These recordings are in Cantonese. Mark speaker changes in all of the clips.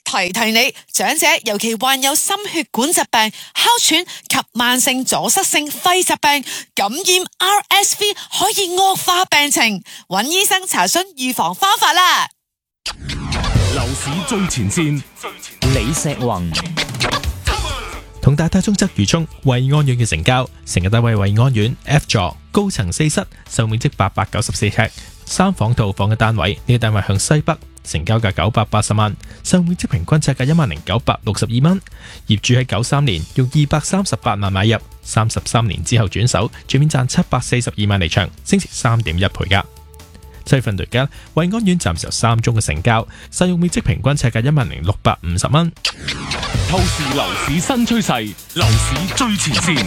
Speaker 1: 提提你，長者尤其患有心血管疾病、哮喘及慢性阻塞性肺疾病，感染 RSV 可以惡化病情，揾醫生查詢預防方法啦。
Speaker 2: 樓市最前線，
Speaker 3: 李石宏
Speaker 4: 同大家中則如涌惠安苑嘅成交，成日單位惠安苑 F 座，高層4室，售面積894尺，3房套房嘅單位，呢個單位向西北，成交價980萬，售面積平均尺價10962蚊。業主喺93年用238萬買入，33年之後轉手，全面賺742萬離場，升值3.1倍㗎。7月份期間，惠安苑暫時有3宗嘅成交，實用面積平均尺價10650蚊。
Speaker 2: 透視樓市新趨勢，樓市最前線。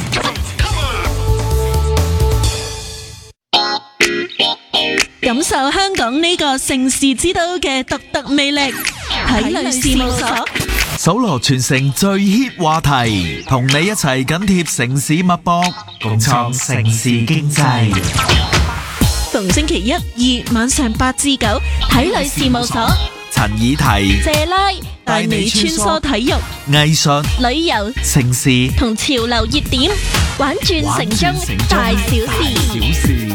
Speaker 5: 感受香港呢個城市之都嘅獨特魅力，體旅事務所
Speaker 6: 搜羅全城最 hit 話題，同你一齊緊貼城市脈搏，共創城市經濟。
Speaker 5: 逢星期1、2晚上8至9，體旅事務所
Speaker 6: 陳以提、
Speaker 5: 謝拉帶你穿梭體育、
Speaker 6: 藝術、
Speaker 5: 旅遊、
Speaker 6: 城市
Speaker 5: 同潮流熱點，玩轉城中大小事。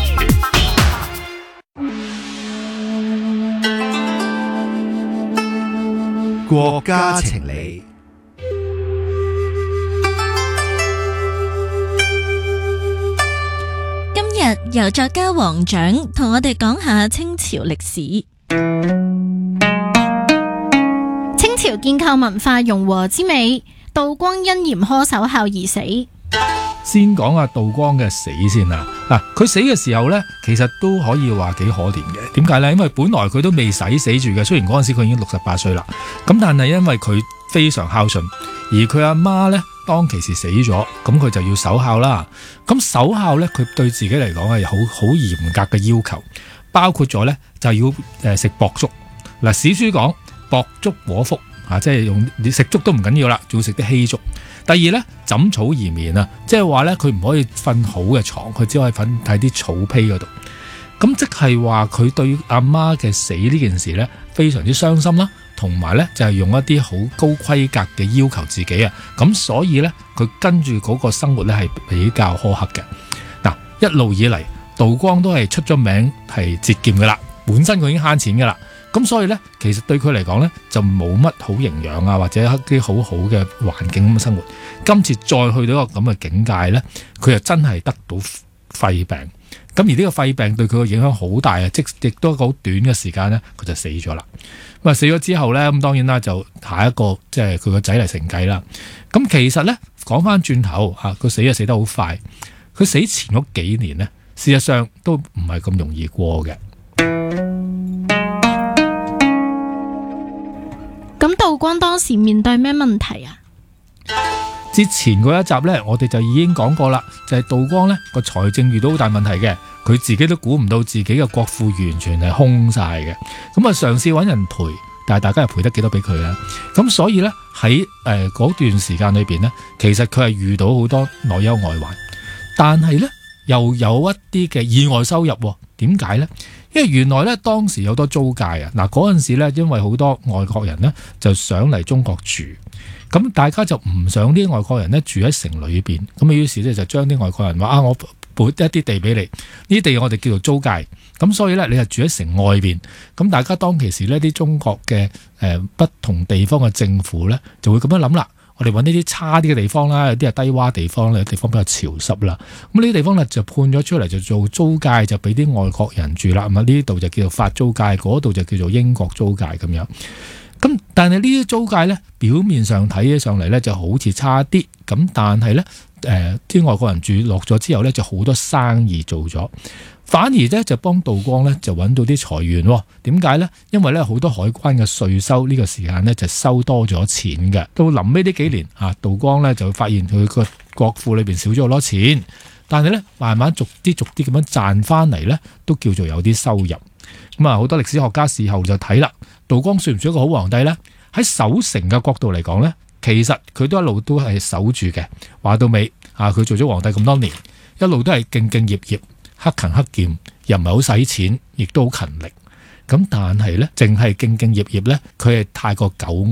Speaker 6: 國家情理。
Speaker 5: 今日由作家黃獎同我哋講下清朝歷史。
Speaker 7: 清朝建構文化融和之美，道光因嚴苛守孝而死。
Speaker 8: 先講下道光嘅死先啦。嗱，佢死嘅時候呢，其實都可以話幾可憐嘅。點解呢？因為本來佢都未死住嘅，雖然嗰陣時佢已經68歲啦。咁但係因為佢非常孝順，而佢阿媽呢，當其時死咗，咁佢就要守孝啦。咁守孝呢，佢對自己嚟講係好嚴格嘅要求，包括咗呢就要食薄粥。嗱，史書講薄粥果腹啊，即係用你食粥都唔緊要啦，仲要食啲稀粥。第二呢，枕草而眠啊，即係話呢，佢唔可以瞓好嘅床，佢只可以瞓喺啲草坯嗰度。咁即係話佢對阿媽嘅死呢件事呢，非常之傷心啦，同埋呢，就係用一啲好高規格嘅要求自己啊。咁所以呢，佢跟住嗰個生活呢係比較苛刻嘅。嗱，一路以嚟道光都係出咗名係節儉噶啦，本身佢已經慳錢噶啦。咁所以呢，其實對佢嚟講呢，就冇乜好營養啊，或者一啲好好嘅環境咁嘅生活。今次再去到一個咁嘅境界呢，佢又真係得到肺病。咁而呢個肺病對佢嘅影響好大啊，亦都好短嘅時間呢，佢就死咗啦。咁啊死咗之後呢，咁當然啦，就下一個即係佢個仔嚟承繼啦。咁其實呢，講翻轉頭啊，佢死就死得好快。佢死前嗰幾年呢，事實上都唔係咁容易過嘅。
Speaker 7: 咁道光當時面對咩問題啊？
Speaker 8: 之前嗰一集呢，我哋就已經講過啦，就係道光呢個財政遇到好大問題嘅，佢自己都估唔到自己嘅國庫完全係空晒嘅，咁啊嘗試揾人賠，但係大家又賠得幾多俾佢啊？咁所以呢，喺嗰段時間裏邊呢，其實佢係遇到好多內憂外患，但係呢，又有一啲嘅意外收入。點解呢？因為原來咧當時有多租界啊，嗱嗰陣時咧，因為好多外國人呢就想嚟中國住，咁大家就唔想啲外國人呢住喺城裏邊，咁於是咧就將啲外國人話我撥一啲地俾你，呢啲地我哋叫做租界，咁所以咧你係住喺城外邊，咁大家當其時呢啲中國嘅不同地方嘅政府咧就會咁樣諗啦。我哋揾呢啲差啲嘅地方啦，有啲係低窪地方，有啲地方比較潮濕啦。咁呢啲地方咧就判咗出嚟就做租界，就俾啲外國人住啦。咁啊呢度就叫做法租界，嗰度就叫做英國租界咁樣。咁但係呢啲租界咧，表面上睇起上嚟咧就好似差啲，咁但係咧啲外國人住落咗之後咧就好多生意做咗。反而咧就幫道光咧就揾到啲財源。點解呢？因為咧好多海關嘅稅收呢個時間咧就收多咗錢嘅。到臨尾呢幾年道光咧就發現佢個國庫裏邊少咗好多錢，但係咧慢慢逐啲咁樣賺翻嚟咧，都叫做有啲收入。咁啊好多歷史學家事後就睇啦，道光算唔算一個好皇帝呢？喺守城嘅角度嚟講咧，其實佢都一路都係守住嘅。話到尾佢做咗皇帝咁多年，一路都係兢兢業業。克勤克儉，又唔係好使錢，亦都好勤力。咁但係呢，淨係兢兢業業呢，佢係太過久。